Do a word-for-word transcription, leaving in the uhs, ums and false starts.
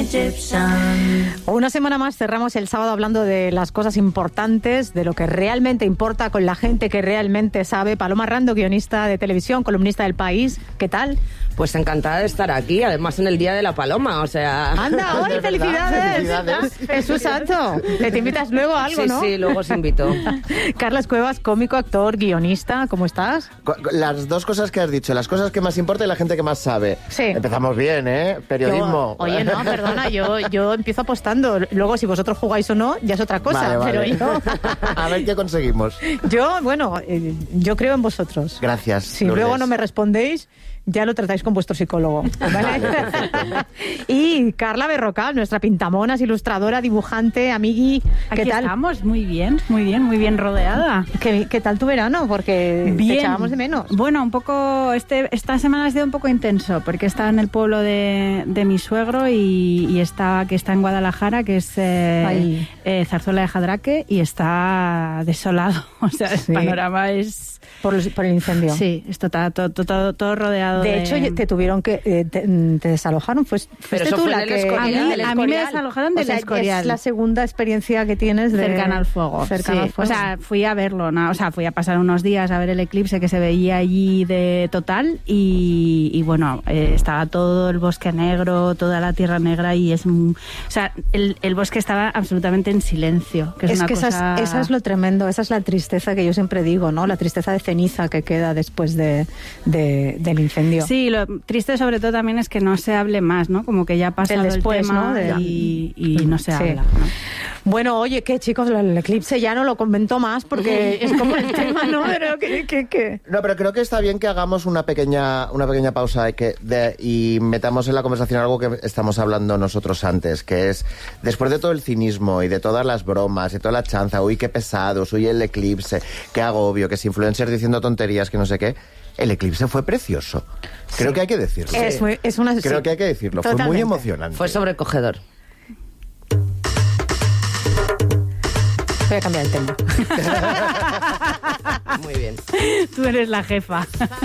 Egyptian. Una semana más cerramos el sábado hablando de las cosas importantes, de lo que realmente importa con la gente que realmente sabe. Paloma Rando, guionista de televisión, columnista del País. ¿Qué tal? Pues encantada de estar aquí, además en el Día de la Paloma, o sea... ¡Anda, hoy! ¡Felicidades! ¡Felicidades! Jesús Santo, que te invitas luego a algo, sí, ¿no? Sí, sí, luego os invito. Carlas Cuevas, cómico, actor, guionista, ¿cómo estás? Las dos cosas que has dicho, las cosas que más importa y la gente que más sabe. Sí. Empezamos bien, ¿eh? Periodismo. Yo, oye, no, perdona, yo, yo empiezo apostando. Luego, si vosotros jugáis o no, ya es otra cosa. Vale, vale. Pero yo... A ver qué conseguimos. Yo, bueno, eh, yo creo en vosotros. Gracias. Si Lourdes. luego no me respondéis, ya lo tratáis con vuestro psicólogo, ¿vale? Y Carla Berrocal, nuestra pintamonas, ilustradora, dibujante, amigui, ¿qué Aquí tal? estamos, muy bien, muy bien, muy bien rodeada. ¿Qué, qué tal tu verano? Porque Bien. te echábamos de menos. Bueno, un poco, este, esta semana ha sido un poco intenso, porque estaba en el pueblo de, de mi suegro y, y está, que está en Guadalajara, que es eh, eh, Zarzuela de Jadraque, y está desolado. O sea, Sí. el panorama es... Por, los- por el incendio. Sí, esto está todo, todo, todo, todo rodeado De de... hecho, te tuvieron que... eh, te, te desalojaron. Pues, Pero fuiste eso tú fue la del que... Escorial. A mí, del a mí me Escorial. desalojaron del O sea, Escorial. es la segunda experiencia que tienes de... Cercana al fuego. Cercana Sí. al fuego. O sea, fui a verlo, ¿no? O sea, fui a pasar unos días a ver el eclipse que se veía allí de total y, y bueno, eh, estaba todo el bosque negro, toda la tierra negra y es... un- O sea, el, el bosque estaba absolutamente en silencio, que es, Es una que cosa... esa, es, esa es lo tremendo, esa es la tristeza que yo siempre digo, ¿no? La tristeza de ceniza que queda después de, de- del incendio. Sí, lo triste sobre todo también es que no se hable más, ¿no? Como que ya ha pasado Del después, el tema ¿no? De- y, y no se Sí. habla, ¿no? Bueno, oye, que chicos, el eclipse ya no lo comentó más porque es como el tema, ¿no? Pero que, que, que... No, pero creo que está bien que hagamos una pequeña, una pequeña pausa y, que de- y metamos en la conversación algo que estamos hablando nosotros antes, que es, después de todo el cinismo y de todas las bromas y toda la chanza, uy, qué pesados, uy, el eclipse, qué agobio, que es influencer diciendo tonterías, que no sé qué, el eclipse fue precioso. Creo que hay que decirlo. Es, muy- es una... Creo sí. que hay que decirlo, fue muy Totalmente. emocionante. Fue sobrecogedor. Voy a cambiar el tema. Muy bien. Tú eres la jefa.